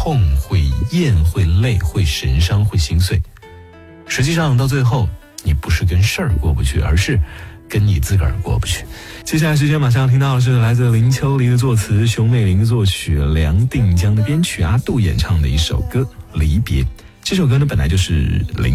痛，会厌，会累，会神伤，会心碎。实际上到最后，你不是跟事儿过不去，而是跟你自个儿过不去。接下来时间马上要听到的是来自林秋离的作词，熊美玲的作曲，梁定江的编曲，阿杜演唱的一首歌《离别》。这首歌呢本来就是林